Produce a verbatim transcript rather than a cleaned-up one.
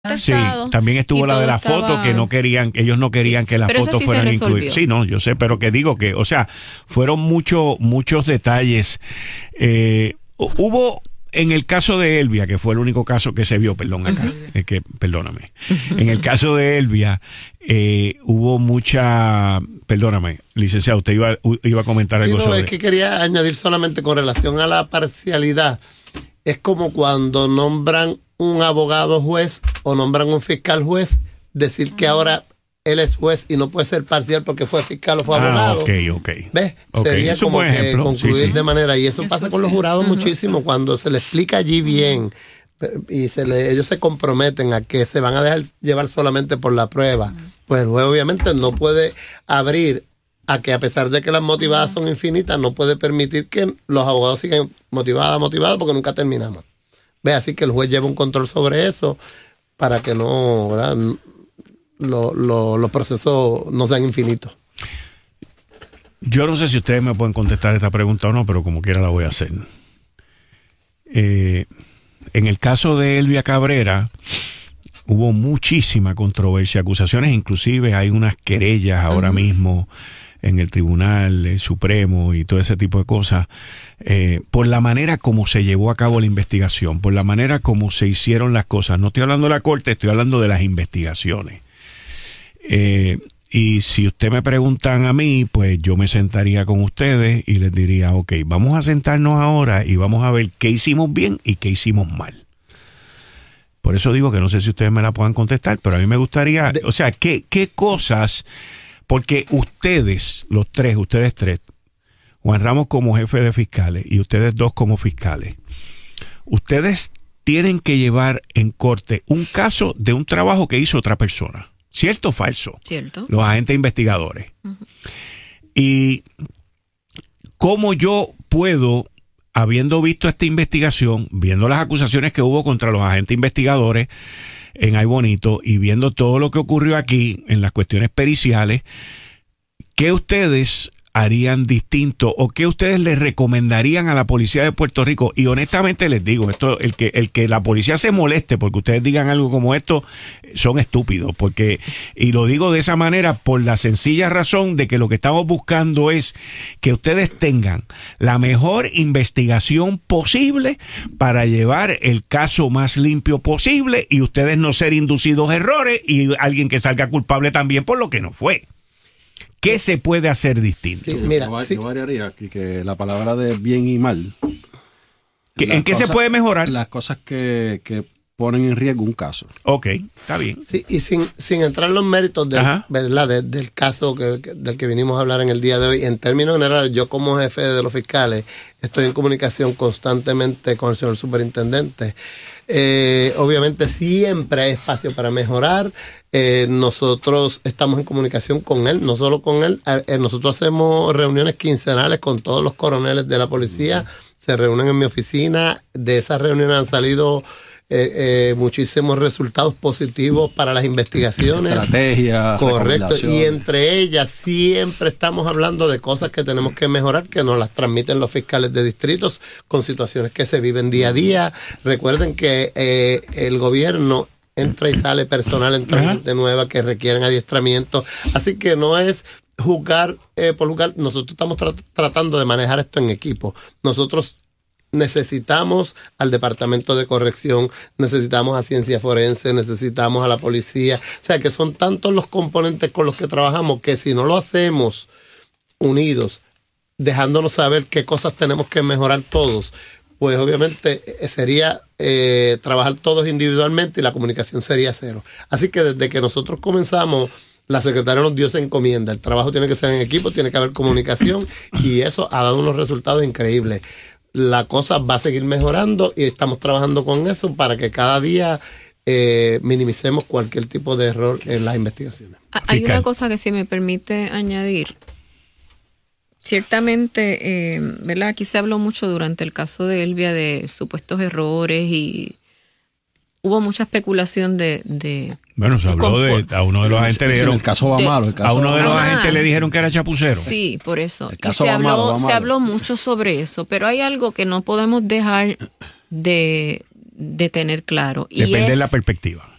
Sí, también estuvo la de la estaba... foto que no querían, ellos no querían sí, que las fotos sí fueran incluidas. Sí, no, yo sé, pero que digo que, o sea, fueron muchos muchos detalles. Eh, hubo en el caso de Elvia, que fue el único caso que se vio, perdón acá, uh-huh. es que perdóname. Uh-huh. En el caso de Elvia eh, hubo mucha, perdóname, licenciado, usted iba iba a comentar sí, algo no, sobre. Es que quería añadir solamente con relación a la parcialidad. Es como cuando nombran un abogado juez o nombran un fiscal juez, decir que ahora él es juez y no puede ser parcial porque fue fiscal o fue ah, abogado. Ok, ok. ¿Ves? Okay. Sería Eso como que ejemplo. concluir sí, sí. de manera, y eso, eso pasa con sí. los jurados uh-huh. muchísimo, cuando se le explica allí bien y se le, ellos se comprometen a que se van a dejar llevar solamente por la prueba, uh-huh. pues el juez obviamente no puede abrir a que, a pesar de que las motivadas uh-huh. son infinitas, no puede permitir que los abogados sigan motivados, motivados, porque nunca terminamos. Ve, así que el juez lleva un control sobre eso para que no, ¿verdad? Lo, lo, los procesos no sean infinitos. Yo no sé si ustedes me pueden contestar esta pregunta o no, pero como quiera la voy a hacer. Eh, en el caso de Elvia Cabrera hubo muchísima controversia, acusaciones, inclusive hay unas querellas ahora uh-huh. mismo en el Tribunal eh, Supremo y todo ese tipo de cosas, eh, por la manera como se llevó a cabo la investigación, por la manera como se hicieron las cosas. No estoy hablando de la corte, estoy hablando de las investigaciones. Eh, y si usted me preguntan a mí, pues yo me sentaría con ustedes y les diría, ok, vamos a sentarnos ahora y vamos a ver qué hicimos bien y qué hicimos mal. Por eso digo que no sé si ustedes me la puedan contestar, pero a mí me gustaría, o sea, qué, qué cosas... Porque ustedes, los tres, ustedes tres, Juan Ramos como jefe de fiscales y ustedes dos como fiscales, ustedes tienen que llevar en corte un caso de un trabajo que hizo otra persona. ¿Cierto o falso? Cierto. Los agentes investigadores. Uh-huh. Y cómo yo puedo, habiendo visto esta investigación, viendo las acusaciones que hubo contra los agentes investigadores en Ay Bonito y viendo todo lo que ocurrió aquí en las cuestiones periciales, ¿qué ustedes harían distinto o qué ustedes les recomendarían a la policía de Puerto Rico? Y honestamente les digo, esto, el que el que la policía se moleste porque ustedes digan algo como esto, son estúpidos, porque, y lo digo de esa manera por la sencilla razón de que lo que estamos buscando es que ustedes tengan la mejor investigación posible para llevar el caso más limpio posible y ustedes no ser inducidos a errores y alguien que salga culpable también por lo que no fue. ¿Qué se puede hacer distinto? Sí, mira, yo, sí. yo variaría aquí que la palabra de bien y mal. ¿En qué cosas, se puede mejorar? Las cosas que, que ponen en riesgo un caso. Ok, está bien. Sí, y sin, sin entrar en los méritos del, ¿verdad? De, del caso que, que, del que vinimos a hablar en el día de hoy, en términos generales, yo como jefe de los fiscales estoy en comunicación constantemente con el señor superintendente. Eh, obviamente siempre hay espacio para mejorar. Eh, nosotros estamos en comunicación con él, no solo con él. Eh, nosotros hacemos reuniones quincenales con todos los coroneles de la policía. Se reúnen en mi oficina. De esas reuniones han salido eh, eh, muchísimos resultados positivos para las investigaciones. Estrategias, correcto. Y entre ellas siempre estamos hablando de cosas que tenemos que mejorar, que nos las transmiten los fiscales de distritos con situaciones que se viven día a día. Recuerden que eh, el gobierno entra y sale personal, entra gente nueva que requieren adiestramiento. Así que no es juzgar eh, por juzgar. Nosotros estamos tra- tratando de manejar esto en equipo. Nosotros necesitamos al Departamento de Corrección, necesitamos a Ciencia Forense, necesitamos a la policía. O sea, que son tantos los componentes con los que trabajamos que si no lo hacemos unidos, dejándonos saber qué cosas tenemos que mejorar todos, pues obviamente sería eh, trabajar todos individualmente y la comunicación sería cero. Así que desde que nosotros comenzamos, la secretaria nos dio esa encomienda. El trabajo tiene que ser en equipo, tiene que haber comunicación y eso ha dado unos resultados increíbles. La cosa va a seguir mejorando y estamos trabajando con eso para que cada día eh, minimicemos cualquier tipo de error en las investigaciones. Hay una cosa que si me permite añadir. Ciertamente, eh, ¿verdad? Aquí se habló mucho durante el caso de Elvia de supuestos errores y hubo mucha especulación de... de bueno, se habló de... A uno de los agentes le dijeron... El caso va malo. El caso a uno de los Ajá. agentes le dijeron que era chapucero. Sí, por eso. El Y caso se va habló, malo, va se malo. habló mucho sobre eso, pero hay algo que no podemos dejar de, de tener claro. Y Depende es, de la perspectiva.